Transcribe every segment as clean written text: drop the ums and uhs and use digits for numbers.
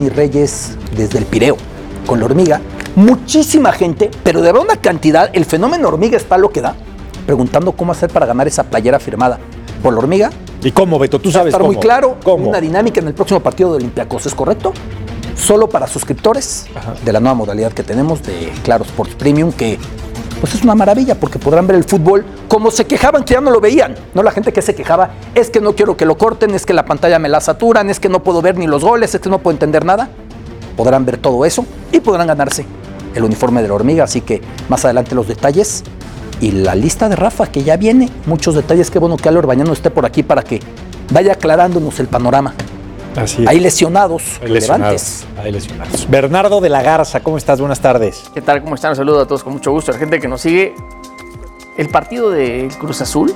y Reyes desde el Pireo, con la hormiga. Muchísima gente, pero de verdad una cantidad, el fenómeno hormiga está lo que da, preguntando cómo hacer para ganar esa playera firmada por la hormiga. ¿Y cómo, Beto? ¿Tú sabes estar cómo? Muy claro, ¿Cómo? Una dinámica en el próximo partido de Olympiacos, ¿es correcto? Solo para suscriptores de la nueva modalidad que tenemos de Claro Sports Premium, que pues es una maravilla porque podrán ver el fútbol como se quejaban que ya no lo veían. No la gente que se quejaba, es que no quiero que lo corten, es que la pantalla me la saturan, es que no puedo ver ni los goles, es que no puedo entender nada. Podrán ver todo eso y podrán ganarse el uniforme de la hormiga, así que más adelante los detalles y la lista de Rafa que ya viene, muchos detalles. Qué bueno que Ale Orbañano esté por aquí para que vaya aclarándonos el panorama. Así es. Hay lesionados, Hay lesionados. Bernardo de la Garza, ¿cómo estás? Buenas tardes. ¿Qué tal? ¿Cómo están? Un saludo a todos con mucho gusto. La gente que nos sigue. El partido de Cruz Azul,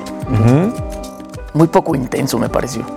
muy poco intenso me pareció.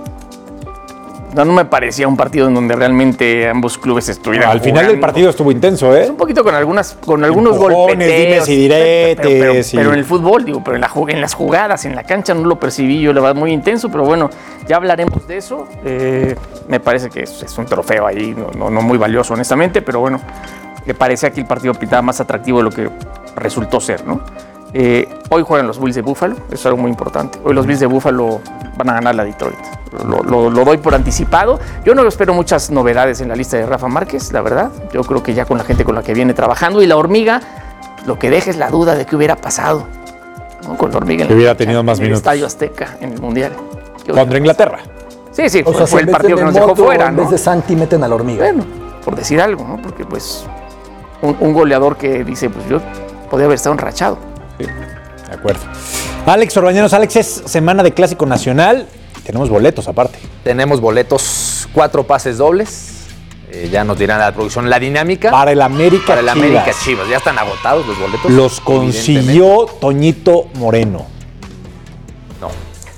No me parecía un partido en donde realmente ambos clubes estuvieran Al final jugando. del partido estuvo intenso, ¿eh? Un poquito con algunos Empujones, golpeteos. dimes y diretes. Pero en el fútbol, digo, pero en las jugadas, en la cancha no lo percibí yo, la verdad, muy intenso. Pero bueno, ya hablaremos de eso. Me parece que es un trofeo ahí, no muy valioso, honestamente. Pero bueno, me parecía que el partido pintaba más atractivo de lo que resultó ser, ¿no? Hoy juegan los Bills de Buffalo, eso es algo muy importante. Hoy los Bills de Buffalo van a ganar la Detroit. Lo doy por anticipado. Yo no espero muchas novedades en la lista de Rafa Márquez, la verdad. Yo creo que ya con la gente con la que viene trabajando y la hormiga, lo que deja es la duda de qué hubiera pasado, ¿no? Con la hormiga en Que la hubiera cancha, tenido más en minutos. el Estadio Azteca, en el Mundial. Contra Inglaterra. Sí, O sea, fue si el en vez partido de que nos dejó Nemoto, fuera, en ¿no? vez de Santi meten a la hormiga. Bueno, por decir algo, ¿no? Porque pues un goleador que dice, pues yo podría haber estado enrachado. Sí, de acuerdo. Alex Orbañanos, Alex, es semana de Clásico Nacional. Tenemos boletos aparte. Tenemos boletos, 4 pases dobles. Ya nos dirán la producción la dinámica. Para el América Para el Chivas. América Chivas. Ya están agotados los boletos. Los consiguió Toñito Moreno. No.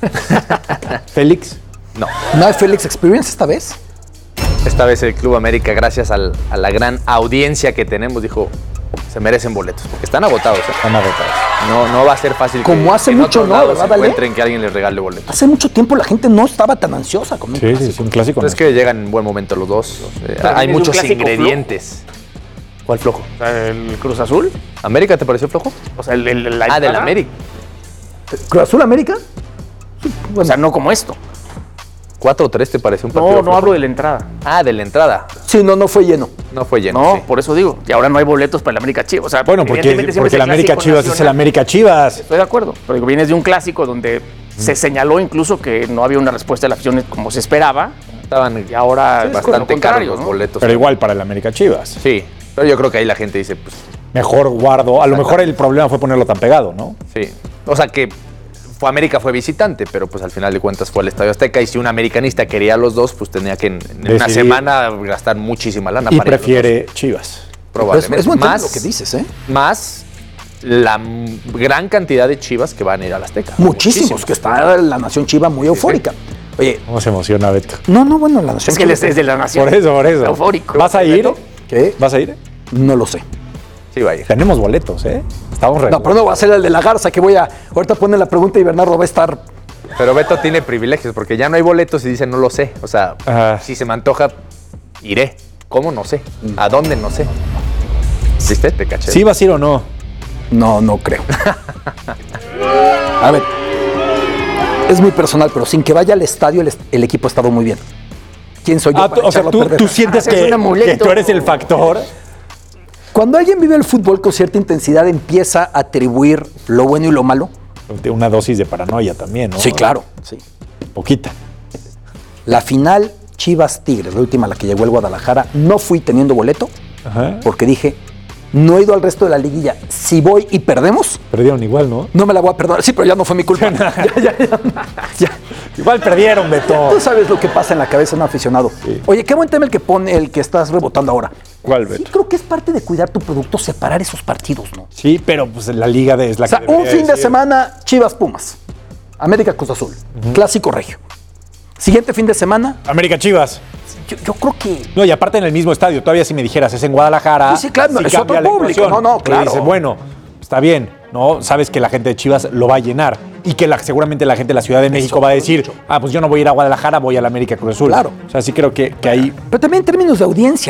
Félix. No. ¿No hay Félix Experience esta vez? Esta vez el Club América, gracias a la gran audiencia que tenemos, dijo, se merecen boletos. Porque están agotados. Están agotados. No va a ser fácil Como hace en mucho, otros ¿no? lados ¿Verdad, Ale? encuentren que alguien les regale boletos. Hace mucho tiempo la gente no estaba tan ansiosa con un Sí, clásico. sí, es un clásico. Es que llegan en buen momento los dos. Hay es un muchos clásico ingredientes. ¿Cuál flojo? O sea, el Cruz Azul, ¿América te pareció flojo? o sea, Del entrada, América. ¿Cruz Azul América? O sea, no como esto. 4-3 te pareció un partido No flojo? hablo de la entrada. Ah, de la entrada. Sí, no fue lleno. No fue lleno. No, sí. por eso digo. Y ahora no hay boletos para el América Chivas. O sea, Bueno, porque evidentemente siempre el es América clásico Chivas es el nacional. América Chivas. Estoy de acuerdo. Pero digo, vienes de un clásico donde se señaló incluso que no había una respuesta de la afición como se esperaba. Estaban Y ahora es bastante lo contrario, caros los ¿no? boletos. Pero igual para el América Chivas. Sí, pero yo creo que ahí la gente dice, pues, Mejor guardo. A lo mejor el problema fue ponerlo tan pegado, ¿no? sí. O sea que América fue visitante, pero pues al final de cuentas fue al Estadio Azteca y si un americanista quería a los dos, pues tenía que en una Decidir. semana gastar muchísima lana. Y para ir a los prefiere Chivas. dos. Probablemente. Es buen tema más, lo que dices, ¿eh? más la gran cantidad de Chivas que van a ir al Azteca. Muchísimos, que está la nación chiva muy eufórica. Oye, ¿Cómo se emociona, Beto? no, bueno, la nación Es que él es de la nación. Por eso. Eufórico. ¿Vas a ir? Beto, ¿qué? ¿Vas a ir? No lo sé. Sí, va a ir. Tenemos boletos, ¿eh? Estamos No, pero no va a ser el de la Garza, que ahorita pone la pregunta y Bernardo va a estar. Pero Beto tiene privilegios porque ya no hay boletos y dice no lo sé. O sea, si se me antoja, iré. ¿Cómo? No sé. ¿A dónde? No sé. ¿Viste? Te caché. ¿Sí vas a ir o no? No creo. A ver, es muy personal, pero sin que vaya al estadio, el equipo ha estado muy bien. ¿Quién soy yo? Para O sea, echarlo a perder? tú sientes Es un que amuleto. tú eres el factor. Cuando alguien vive el fútbol con cierta intensidad, empieza a atribuir lo bueno y lo malo. Una dosis de paranoia también, ¿no? Sí, claro. Sí. Poquita. La final Chivas Tigres, la última a la que llegó el Guadalajara, no fui teniendo boleto Ajá. porque dije, no he ido al resto de la liguilla. Si voy y perdemos, Perdieron igual, ¿no? no me la voy a perdonar. Sí, pero ya no fue mi culpa. Ya. Igual perdieron, Beto. Tú sabes lo que pasa en la cabeza de un aficionado. Sí. Oye, qué buen tema el que estás rebotando ahora. ¿Cuál, Sí, Beto? creo que es parte de cuidar tu producto, separar esos partidos, ¿no? Sí, pero pues la liga es la O sea, que un debería fin de decir. semana, Chivas Pumas, América Cruz Azul, Clásico Regio. Siguiente fin de semana, América Chivas. yo creo que... No, y aparte en el mismo estadio, todavía si me dijeras, es en Guadalajara. Sí, claro, es cambia otro la público. ecuación. No, Porque claro. dices, bueno, está bien, ¿no? Sabes que la gente de Chivas lo va a llenar y que seguramente la gente de la Ciudad de México va a decir, pues yo no voy a ir a Guadalajara, voy a la América Cruz Azul. Claro. O sea, sí creo que ahí... Pero también en términos de audiencia,